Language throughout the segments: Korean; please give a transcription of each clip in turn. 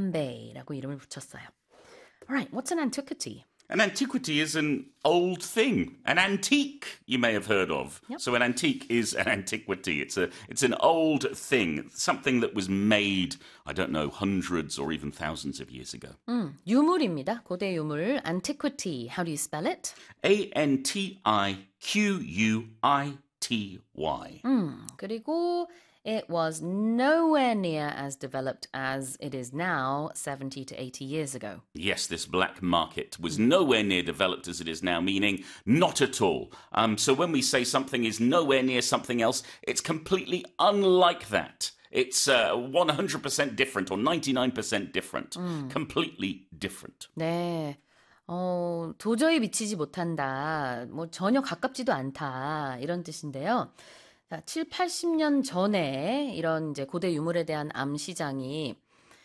람람베라고 이름을 붙였어요. Alright, what's an antiquity? An antiquity is an old thing. An antique, you may have heard of. Yep. So an antique is an antiquity. It's an old thing, something that was made, I don't know, hundreds or even thousands of years ago. 유물입니다. 고대 유물. Antiquity. How do you spell it? Antiquity. 그리고 it was nowhere near as developed as it is now 70 to 80 years ago. Yes, this black market was nowhere near developed as it is now, meaning not at all. So when we say something is nowhere near something else, it's completely unlike that. It's 100% different or 99% different. Completely different. 네. 도저히 미치지 못한다. 뭐 전혀 가깝지도 않다. 이런 뜻인데요. 7, 80년 전에 이런 이제 고대 유물에 대한 암시장이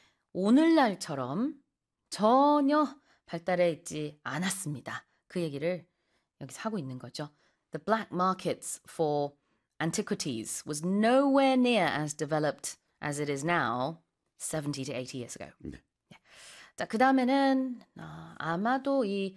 오늘날처럼 전혀 발달해 있지 않았습니다. 그 얘기를 여기서 하고 있는 거죠. The black markets for antiquities was nowhere near as developed as it is now 70 to 80 years ago. 네. 자, 그 다음에는 아마도 이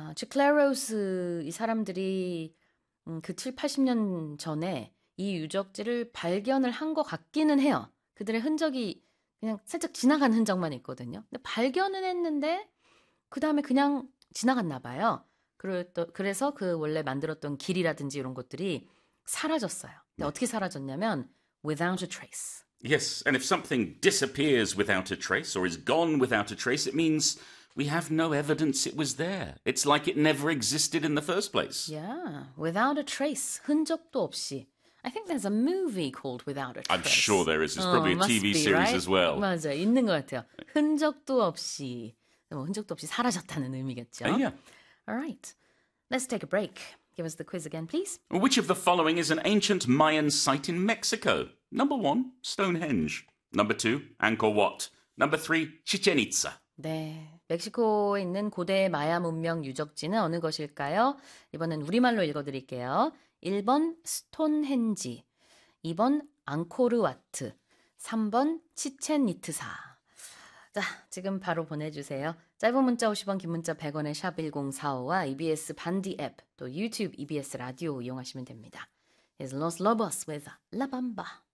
츠클레로스 이 사람들이 그 7, 80년 전에 이 유적지를 발견을 한 것 같기는 해요. 그들의 흔적이 그냥 살짝 지나간 흔적만 있거든요. 근데 발견은 했는데 그 다음에 그냥 지나갔나 봐요. 그래서 그 원래 만들었던 길이라든지 이런 것들이 사라졌어요. 근데 어떻게 사라졌냐면 without a trace. Yes, and if something disappears without a trace or is gone without a trace, it means we have no evidence it was there. It's like it never existed in the first place. Yeah, without a trace. 흔적도 없이. I think there's a movie called Without a Trace. I'm sure there is. There's probably a TV series as well. 맞아요. 있는 것 같아요. 흔적도 없이. 흔적도 없이 사라졌다는 의미겠죠. Yeah. All right. Let's take a break. Give us the quiz again, please. Which of the following is an ancient Mayan site in Mexico? Number 1, Stonehenge. Number 2, Angkor Wat. Number 3, Chichen Itza. 네, 멕시코에 있는 고대 마야 문명 유적지는 어느 것일까요? 이번엔 우리말로 읽어드릴게요. 1번 스톤헨지, 2번 앙코르와트, 3번 치첸이트사. 자, 지금 바로 보내주세요. 짧은 문자 50원, 긴 문자 100원의 샵 1045와 EBS 반디 앱, 또 유튜브 EBS 라디오 이용하시면 됩니다. Here's Los Lobos with La Bamba.